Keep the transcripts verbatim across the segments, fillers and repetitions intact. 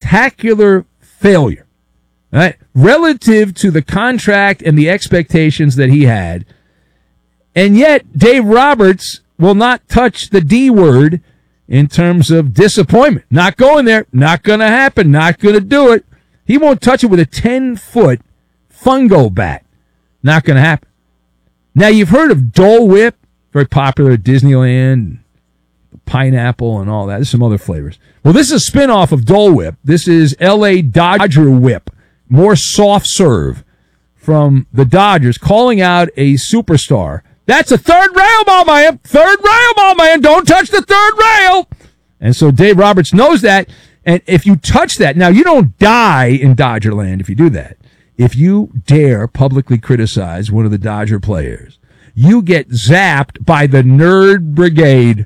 spectacular failure, right? Relative to the contract and the expectations that he had. And yet, Dave Roberts will not touch the D word in terms of disappointment. Not going there. Not going to happen. Not going to do it. He won't touch it with a ten-foot fungo bat. Not going to happen. Now, you've heard of Dole Whip, very popular at Disneyland, pineapple and all that. There's some other flavors. Well, this is a spinoff of Dole Whip. This is L A Dodger Whip, more soft serve from the Dodgers, calling out a superstar. That's a third rail, ball man. Third rail, ball man. Don't touch the third rail. And so Dave Roberts knows that. And if you touch that, now you don't die in Dodgerland if you do that. If you dare publicly criticize one of the Dodger players, you get zapped by the Nerd Brigade.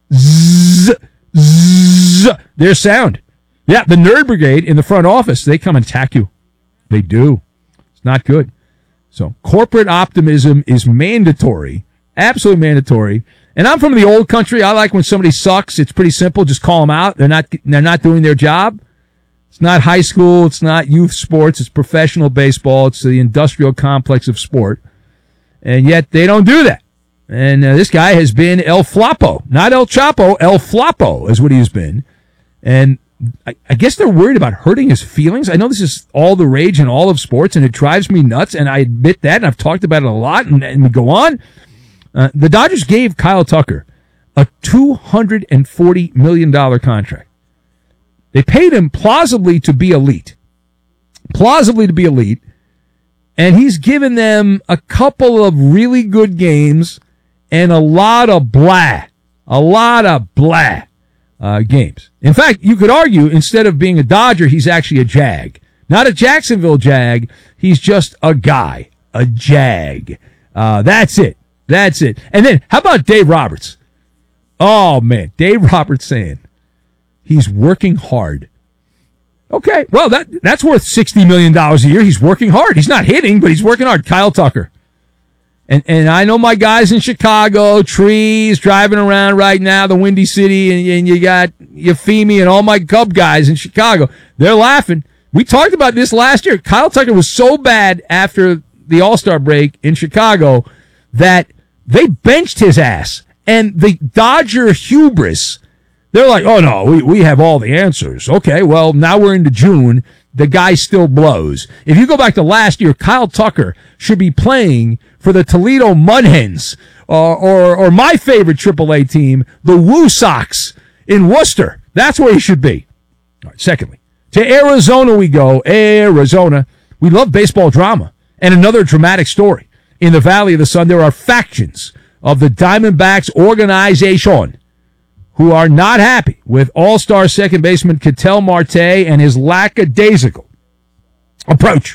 Zzz, zzz, their sound. Yeah, the Nerd Brigade in the front office, they come and attack you. They do. It's not good. So corporate optimism is mandatory, absolutely mandatory. And I'm from the old country. I like when somebody sucks. It's pretty simple. Just call them out. They're not, they're not doing their job. It's not high school. It's not youth sports. It's professional baseball. It's the industrial complex of sport. And yet they don't do that. And uh, this guy has been El Flapo, not El Chapo. El Flapo is what he's been. And I, I guess they're worried about hurting his feelings. I know this is all the rage in all of sports, and it drives me nuts, and I admit that, and I've talked about it a lot, and, and we go on. Uh, the Dodgers gave Kyle Tucker a two hundred forty million dollars contract. They paid him plausibly to be elite. Plausibly to be elite. And he's given them a couple of really good games and a lot of blah. A lot of blah uh, games. In fact, you could argue instead of being a Dodger, he's actually a Jag. Not a Jacksonville Jag. He's just a guy. A Jag. Uh, that's it. That's it. And then, how about Dave Roberts? Oh, man. Dave Roberts saying he's working hard. Okay, well, that that's worth sixty million dollars a year. He's working hard. He's not hitting, but he's working hard. Kyle Tucker. And and I know my guys in Chicago, trees, driving around right now, the Windy City, and, and you got Euphemia and all my Cub guys in Chicago. They're laughing. We talked about this last year. Kyle Tucker was so bad after the All-Star break in Chicago that they benched his ass. And the Dodger hubris, they're like, oh, no, we, we have all the answers. Okay, well, now we're into June. The guy still blows. If you go back to last year, Kyle Tucker should be playing for the Toledo Mudhens or, or, or my favorite triple A team, the Woo Sox in Worcester. That's where he should be. All right, secondly, to Arizona we go. Arizona. We love baseball drama. And another dramatic story. In the Valley of the Sun, there are factions of the Diamondbacks organization who are not happy with all-star second baseman Ketel Marte and his lackadaisical approach.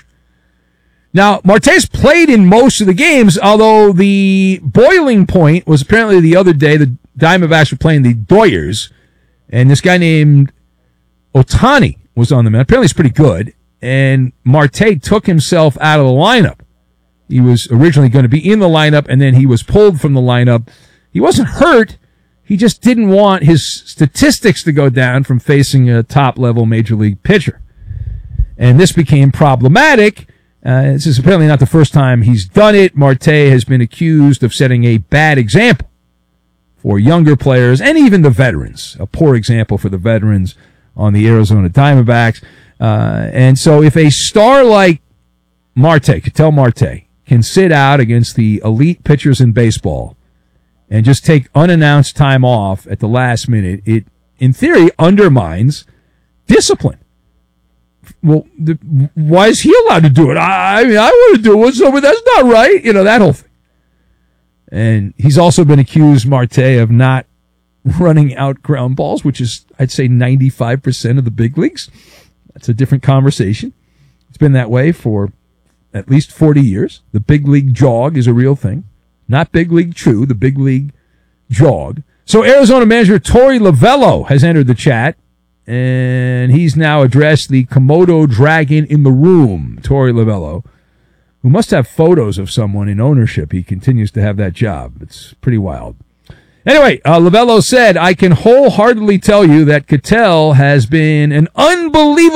Now, Marte's played in most of the games, although the boiling point was apparently the other day the Diamondbacks were playing the Doyers, and this guy named Otani was on the mound. Apparently he's pretty good, and Marte took himself out of the lineup. He was originally going to be in the lineup, and then he was pulled from the lineup. He wasn't hurt. He just didn't want his statistics to go down from facing a top-level major league pitcher. And this became problematic. Uh, this is apparently not the first time he's done it. Marte has been accused of setting a bad example for younger players and even the veterans. A poor example for the veterans on the Arizona Diamondbacks. Uh, and so if a star like Marte, Ketel Marte, can sit out against the elite pitchers in baseball and just take unannounced time off at the last minute, it, in theory, undermines discipline. Well, the, why is he allowed to do it? I, I mean, I want to do it, so but that's not right. You know, that whole thing. And he's also been accused, Marte, of not running out ground balls, which is, I'd say, ninety-five percent of the big leagues. That's a different conversation. It's been that way for at least forty years. The big league jog is a real thing. Not big league chew, the big league jog. So Arizona manager Torey Lovullo has entered the chat, and he's now addressed the Komodo dragon in the room. Torey Lovullo, who must have photos of someone in ownership. He continues to have that job. It's pretty wild. Anyway, uh, Lovullo said, I can wholeheartedly tell you that Ketel has been an unbelievable